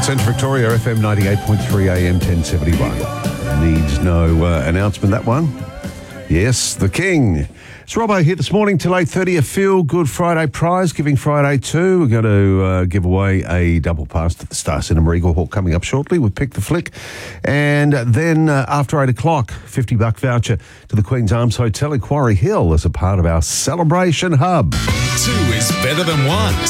Central Victoria, FM 98.3 AM 1071. Needs no announcement, that one. Yes, the King. It's Robbo here this morning till 8:30, a Feel Good Friday prize, Giving Friday 2. We're going to give away a double pass to the Star Cinema Eagle Hawk coming up shortly with Pick the Flick. And then after 8 o'clock, $50 voucher to the Queen's Arms Hotel in Quarry Hill as a part of our celebration hub. 2 is better than 1,